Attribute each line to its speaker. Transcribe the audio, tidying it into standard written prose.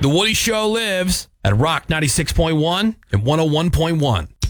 Speaker 1: The Woody Show lives at Rock 96.1 and 101.1.